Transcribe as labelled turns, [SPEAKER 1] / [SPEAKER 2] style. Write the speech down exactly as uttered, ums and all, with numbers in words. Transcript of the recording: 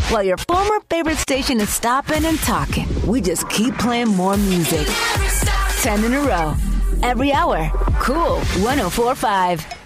[SPEAKER 1] while your former favorite station is stopping and talking. We just keep playing more music. Ten in a row. Every hour. Cool one oh four point five.